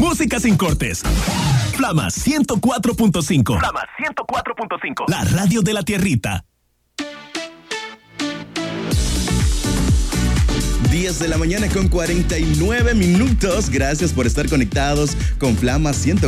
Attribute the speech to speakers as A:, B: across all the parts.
A: Música sin cortes. Flama 104.5.
B: Flama 104.5.
A: La radio de la tierrita.
C: 10 de la mañana con 49 minutos. Gracias por estar conectados con Flama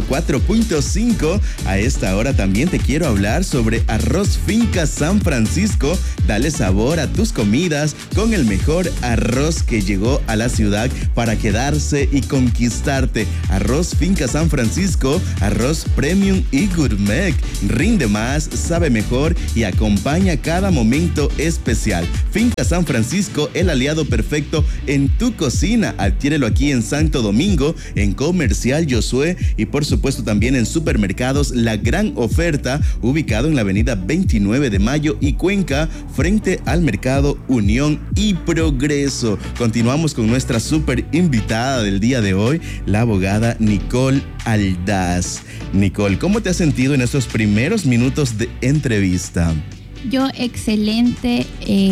C: 104.5. A esta hora también te quiero hablar sobre Arroz Finca San Francisco. Dale sabor a tus comidas con el mejor arroz que llegó a la ciudad para quedarse y conquistarte. Arroz Finca San Francisco, arroz premium y gourmet. Rinde más, sabe mejor y acompaña cada momento especial. Finca San Francisco, el aliado perfecto en tu cocina. Adquiérelo aquí en Santo Domingo, en Comercial Josué y por supuesto también en Supermercados La Gran Oferta, ubicado en la avenida 29 de Mayo y Cuenca, frente al Mercado Unión y Progreso. Continuamos con nuestra super invitada del día de hoy, la abogada Nicole Aldaz. Nicole, ¿cómo te has sentido en estos primeros minutos de entrevista?
D: Yo excelente,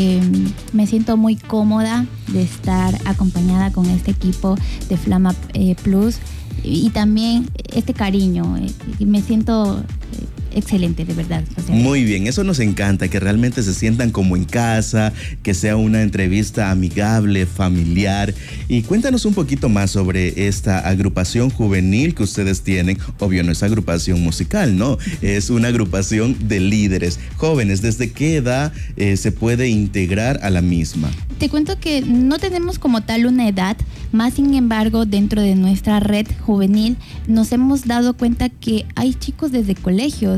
D: me siento muy cómoda de estar acompañada con este equipo de Flama Plus y también este cariño, me siento excelente, de verdad. José.
C: Muy bien, eso nos encanta, que realmente se sientan como en casa, que sea una entrevista amigable, familiar. Y cuéntanos un poquito más sobre esta agrupación juvenil que ustedes tienen. Obvio, no es agrupación musical, ¿no? Es una agrupación de líderes jóvenes. ¿Desde qué edad se puede integrar a la misma?
D: Te cuento que no tenemos como tal una edad, más sin embargo, dentro de nuestra red juvenil nos hemos dado cuenta que hay chicos desde colegios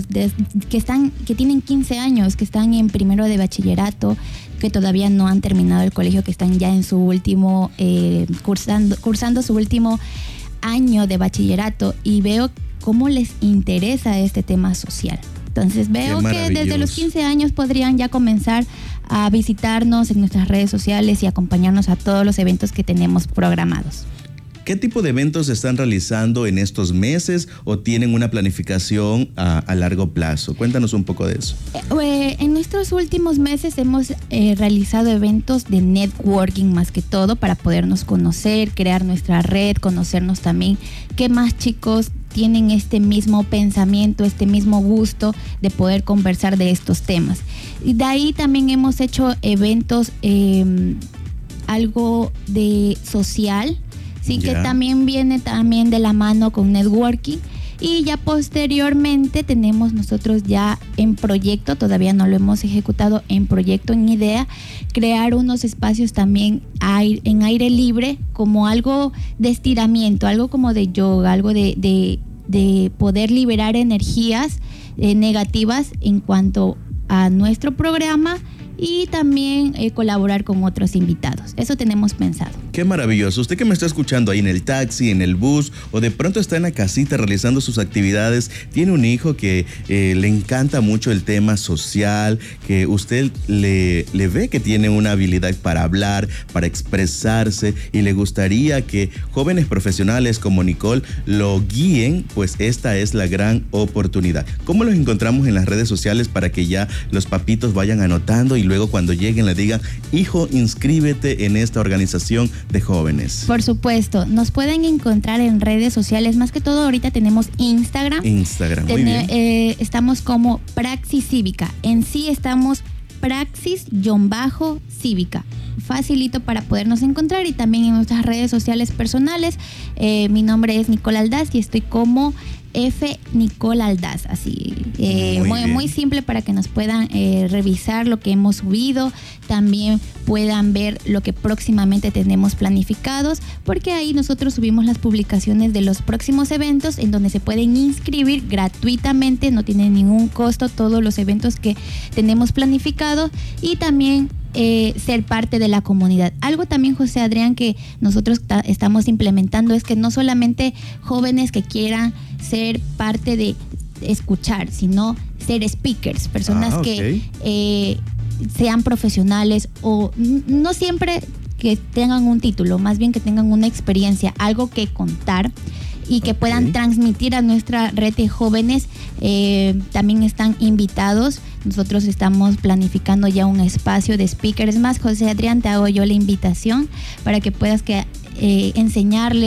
D: que tienen 15 años, que están en primero de bachillerato, que todavía no han terminado el colegio, que están ya en su último, cursando su último año de bachillerato, y veo cómo les interesa este tema social. Entonces veo que desde los 15 años podrían ya comenzar a visitarnos en nuestras redes sociales y acompañarnos a todos los eventos que tenemos programados.
C: ¿Qué tipo de eventos se están realizando en estos meses o tienen una planificación a largo plazo? Cuéntanos un poco de eso.
D: En nuestros últimos meses hemos realizado eventos de networking más que todo para podernos conocer, crear nuestra red, conocernos también qué más chicos tienen este mismo pensamiento, este mismo gusto de poder conversar de estos temas. Y de ahí también hemos hecho eventos, algo de social, sí, que también viene también de la mano con networking. Y ya posteriormente tenemos nosotros ya en proyecto, todavía no lo hemos ejecutado, en proyecto, en idea, crear unos espacios también en aire libre, como algo de estiramiento, algo como de yoga, algo de poder liberar energías negativas en cuanto a nuestro programa, y también colaborar con otros invitados. Eso tenemos pensado.
C: Qué maravilloso. Usted que me está escuchando ahí en el taxi, en el bus, o de pronto está en la casita realizando sus actividades, tiene un hijo que le encanta mucho el tema social, que usted le ve que tiene una habilidad para hablar, para expresarse, y le gustaría que jóvenes profesionales como Nicole lo guíen, pues esta es la gran oportunidad. ¿Cómo los encontramos en las redes sociales para que ya los papitos vayan anotando y luego cuando lleguen le digan: hijo, inscríbete en esta organización de jóvenes?
D: Por supuesto, nos pueden encontrar en redes sociales, más que todo ahorita tenemos Instagram, muy bien. Estamos como Praxis Cívica, en sí estamos Praxis-Cívica, facilito para podernos encontrar, y también en nuestras redes sociales personales. Mi nombre es Nicole Aldaz y estoy como F. Nicole Aldaz, así muy simple para que nos puedan revisar lo que hemos subido, también puedan ver lo que próximamente tenemos planificados, porque ahí nosotros subimos las publicaciones de los próximos eventos en donde se pueden inscribir gratuitamente, no tienen ningún costo todos los eventos que tenemos planificados, y también ser parte de la comunidad. Algo también, José Adrián, que nosotros estamos implementando es que no solamente jóvenes que quieran ser parte de escuchar, sino ser speakers, personas que sean profesionales, o no siempre que tengan un título, más bien que tengan una experiencia, algo que contar, y que puedan transmitir a nuestra red de jóvenes. También están invitados. Nosotros estamos planificando ya un espacio de speakers más. José Adrián, te hago yo la invitación para que puedas enseñarles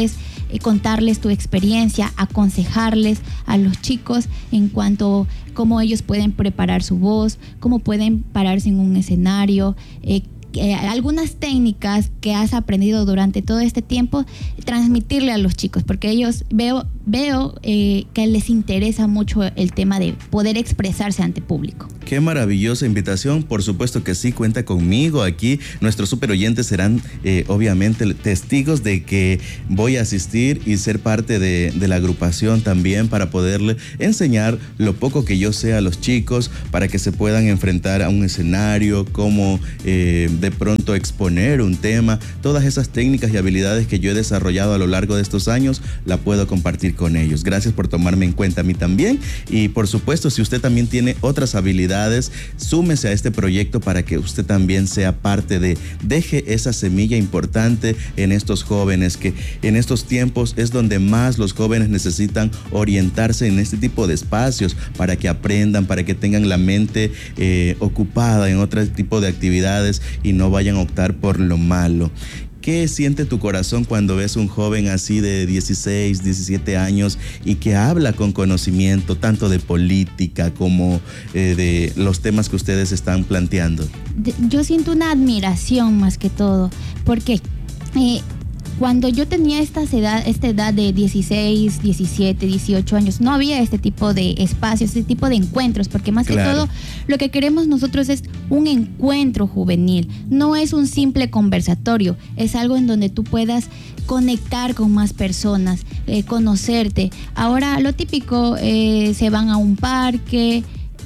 D: contarles tu experiencia, aconsejarles a los chicos en cuanto a cómo ellos pueden preparar su voz, cómo pueden pararse en un escenario, algunas técnicas que has aprendido durante todo este tiempo, transmitirle a los chicos, porque ellos veo que les interesa mucho el tema de poder expresarse ante público.
C: Qué maravillosa invitación, por supuesto que sí, cuenta conmigo aquí. Nuestros super oyentes serán obviamente testigos de que voy a asistir y ser parte de la agrupación también, para poderle enseñar lo poco que yo sé a los chicos, para que se puedan enfrentar a un escenario, cómo de pronto exponer un tema. Todas esas técnicas y habilidades que yo he desarrollado a lo largo de estos años, la puedo compartir con ellos. Gracias por tomarme en cuenta a mí también, y por supuesto, si usted también tiene otras habilidades, súmese a este proyecto para que usted también sea parte deje esa semilla importante en estos jóvenes, que en estos tiempos es donde más los jóvenes necesitan orientarse en este tipo de espacios, para que aprendan, para que tengan la mente ocupada en otro tipo de actividades y no vayan a optar por lo malo. ¿Qué siente tu corazón cuando ves un joven así de 16, 17 años y que habla con conocimiento tanto de política como de los temas que ustedes están planteando?
D: Yo siento una admiración más que todo, porque cuando yo tenía esta edad de 16, 17, 18 años, no había este tipo de espacios, este tipo de encuentros, porque más que todo lo que queremos nosotros es un encuentro juvenil, no es un simple conversatorio, es algo en donde tú puedas conectar con más personas, conocerte. Ahora lo típico, se van a un parque,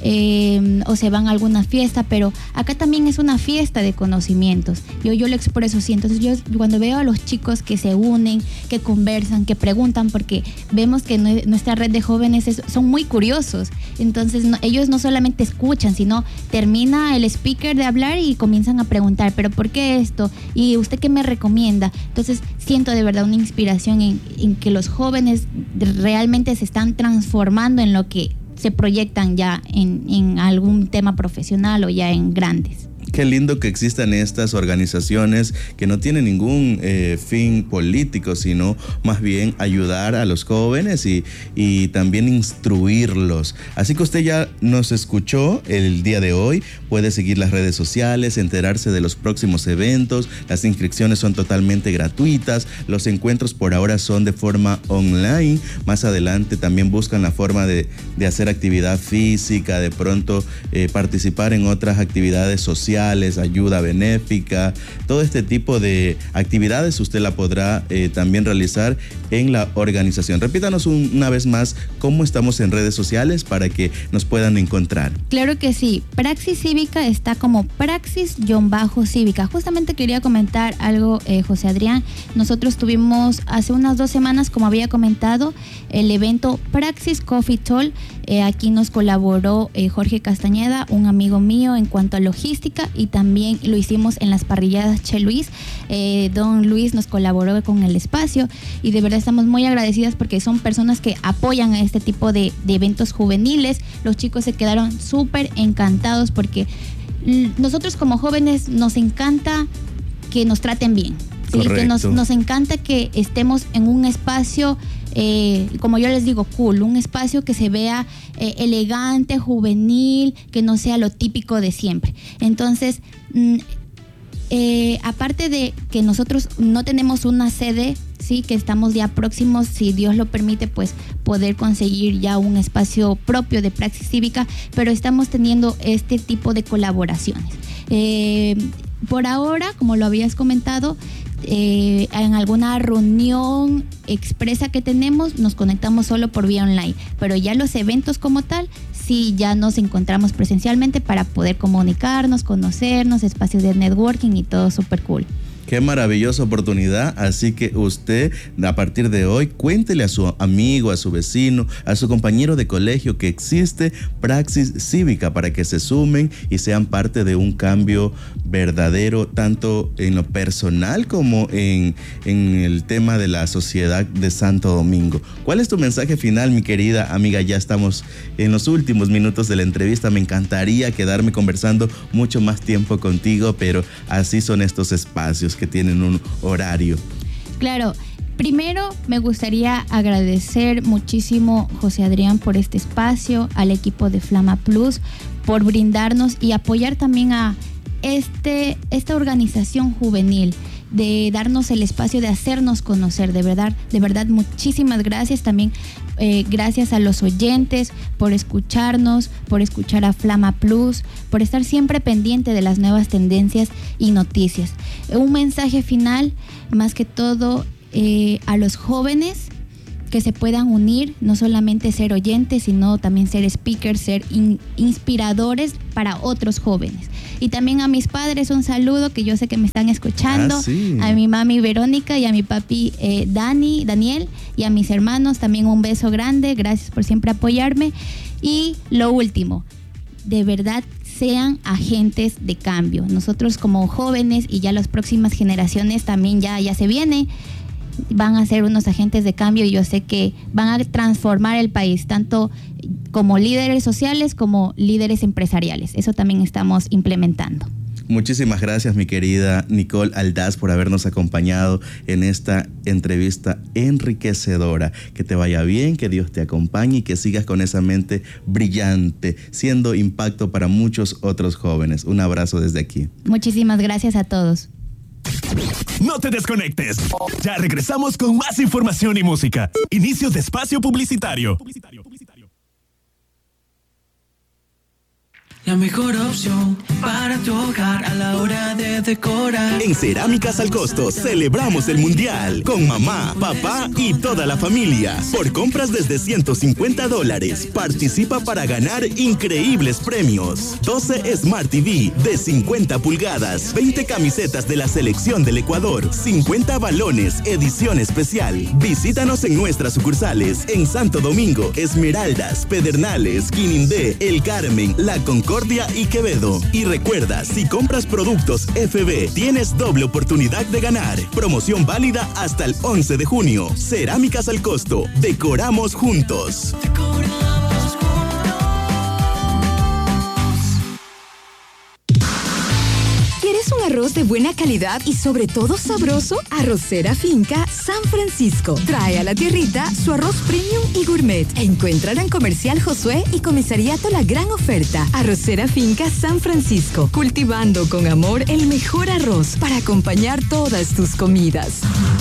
D: o se van a alguna fiesta, pero acá también es una fiesta de conocimientos. Yo lo expreso así. Entonces yo cuando veo a los chicos que se unen, que conversan, que preguntan, porque vemos que nuestra red de jóvenes son muy curiosos. Entonces ellos no solamente escuchan, sino termina el speaker de hablar y comienzan a preguntar, ¿pero por qué esto? ¿Y usted qué me recomienda? Entonces siento de verdad una inspiración en que los jóvenes realmente se están transformando en lo que se proyectan ya en algún tema profesional o ya en grandes.
C: Qué lindo que existan estas organizaciones que no tienen ningún fin político, sino más bien ayudar a los jóvenes y también instruirlos. Así que usted ya nos escuchó el día de hoy. Puede seguir las redes sociales, enterarse de los próximos eventos. Las inscripciones son totalmente gratuitas. Los encuentros por ahora son de forma online. Más adelante también buscan la forma de hacer actividad física, de pronto participar en otras actividades sociales, ayuda benéfica. Todo este tipo de actividades usted la podrá también realizar en la organización. Repítanos una vez más cómo estamos en redes sociales para que nos puedan encontrar.
D: Claro que sí. Praxis Cívica está como Praxis-Cívica. Justamente quería comentar algo, José Adrián. Nosotros tuvimos hace unas 2 semanas, como había comentado, el evento Praxis Coffee Talk. Aquí nos colaboró Jorge Castañeda, un amigo mío en cuanto a logística, y también lo hicimos en las parrilladas Che Luis. Don Luis nos colaboró con el espacio y de verdad estamos muy agradecidas porque son personas que apoyan a este tipo de eventos juveniles. Los chicos se quedaron súper encantados porque nosotros como jóvenes nos encanta que nos traten bien. ¿Sí? Que nos encanta que estemos en un espacio, como yo les digo, cool, un espacio que se vea elegante, juvenil, que no sea lo típico de siempre. Entonces, aparte de que nosotros no tenemos una sede, sí, que estamos ya próximos, si Dios lo permite, pues poder conseguir ya un espacio propio de Praxis Cívica, pero estamos teniendo este tipo de colaboraciones. Por ahora, como lo habías comentado, en alguna reunión expresa que tenemos, nos conectamos solo por vía online, pero ya los eventos como tal, sí, ya nos encontramos presencialmente para poder comunicarnos, conocernos, espacios de networking y todo súper cool.
C: Qué maravillosa oportunidad, así que usted a partir de hoy cuéntele a su amigo, a su vecino, a su compañero de colegio que existe Praxis Cívica para que se sumen y sean parte de un cambio verdadero, tanto en lo personal como en el tema de la sociedad de Santo Domingo. ¿Cuál es tu mensaje final, mi querida amiga? Ya estamos en los últimos minutos de la entrevista. Me encantaría quedarme conversando mucho más tiempo contigo, pero así son estos espacios que tienen un horario.
D: Claro, Primero, me gustaría agradecer muchísimo, José Adrián, por este espacio, al equipo de Flama Plus, por brindarnos y apoyar también a esta organización juvenil, de darnos el espacio de hacernos conocer. De verdad, muchísimas gracias. También gracias a los oyentes por escucharnos, por escuchar a Flama Plus, por estar siempre pendiente de las nuevas tendencias y noticias. Un mensaje final, más que todo, a los jóvenes, que se puedan unir, no solamente ser oyentes, sino también ser speakers, ser inspiradores para otros jóvenes. Y también a mis padres un saludo, que yo sé que me están escuchando,
C: sí.
D: A mi mami Verónica y a mi papi Daniel, y a mis hermanos también un beso grande, gracias por siempre apoyarme. Y lo último, de verdad, sean agentes de cambio. Nosotros como jóvenes, y ya las próximas generaciones también ya se viene, van a ser unos agentes de cambio, y yo sé que van a transformar el país, tanto como líderes sociales como líderes empresariales. Eso también estamos implementando.
C: Muchísimas gracias, mi querida Nicole Aldaz, por habernos acompañado en esta entrevista enriquecedora. Que te vaya bien, que Dios te acompañe y que sigas con esa mente brillante, siendo impacto para muchos otros jóvenes. Un abrazo desde aquí.
D: Muchísimas gracias a todos.
A: No te desconectes. Ya regresamos con más información y música. Inicio de espacio publicitario.
E: La mejor opción para tu hogar a la hora de decorar.
A: En Cerámicas al Costo celebramos el Mundial con mamá, papá y toda la familia. Por compras desde $150, participa para ganar increíbles premios. 12 Smart TV de 50 pulgadas, 20 camisetas de la selección del Ecuador, 50 balones, edición especial. Visítanos en nuestras sucursales en Santo Domingo, Esmeraldas, Pedernales, Quinindé, El Carmen, La Concordia y Quevedo. Y recuerda, si compras productos FB, tienes doble oportunidad de ganar. Promoción válida hasta el 11 de junio. Cerámicas al Costo. Decoramos juntos.
F: ¿Quieres un arroz de buena calidad y sobre todo sabroso? Arrocera Finca San Francisco trae a la tierrita su arroz premium y gourmet. Encuéntralo en Comercial Josué y Comisariato La Gran Oferta. Arrocera Finca San Francisco, cultivando con amor el mejor arroz para acompañar todas tus comidas.